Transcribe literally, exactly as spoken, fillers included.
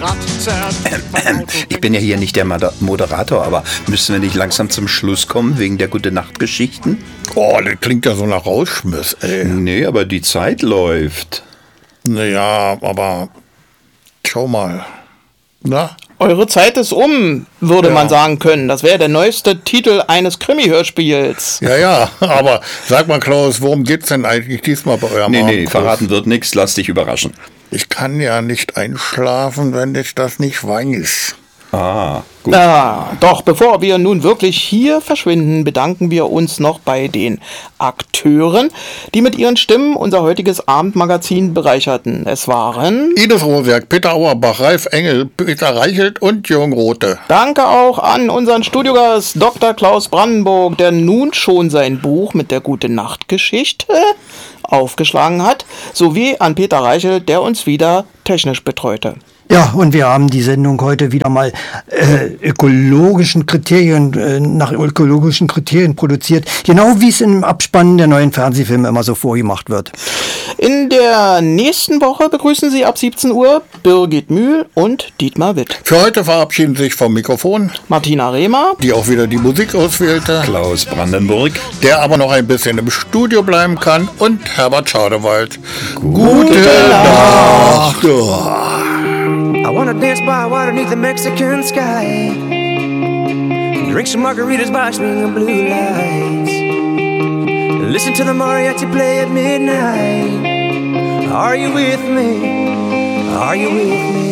Ich bin ja hier nicht der Moderator, aber müssen wir nicht langsam zum Schluss kommen wegen der Gute-Nacht-Geschichten? Oh, das klingt ja so nach Rausschmiss, ey. Nee, aber die Zeit läuft. Naja, aber schau mal. Na? Eure Zeit ist um, würde Ja. man sagen können. Das wäre der neueste Titel eines Krimi-Hörspiels. Ja, ja, aber sag mal, Klaus, worum geht's denn eigentlich diesmal bei eurem Nee, nee, Abendkurs? verraten wird nichts, lass dich überraschen. Ich kann ja nicht einschlafen, wenn ich das nicht weiß. Ah, gut. Ah, doch, bevor wir nun wirklich hier verschwinden, bedanken wir uns noch bei den Akteuren, die mit ihren Stimmen unser heutiges Abendmagazin bereicherten. Es waren... Ines Rosberg, Peter Auerbach, Ralf Engel, Peter Reichelt und Jürgen Rothe. Danke auch an unseren Studiogast Doktor Klaus Brandenburg, der nun schon sein Buch mit der Gute-Nacht-Geschichte aufgeschlagen hat, sowie an Peter Reichelt, der uns wieder technisch betreute. Ja, und wir haben die Sendung heute wieder mal äh, ökologischen Kriterien, äh, nach ökologischen Kriterien produziert, genau wie es im Abspann der neuen Fernsehfilme immer so vorgemacht wird. In der nächsten Woche begrüßen Sie ab siebzehn Uhr Birgit Mühl und Dietmar Witt. Für heute verabschieden sich vom Mikrofon Martina Rehmer, die auch wieder die Musik auswählte, Klaus Brandenburg, der aber noch ein bisschen im Studio bleiben kann, und Herbert Schadewald. Gute Nacht. I wanna dance by water beneath the Mexican sky, drink some margaritas by swinging blue lights, listen to the mariachi play at midnight. Are you with me? Are you with me?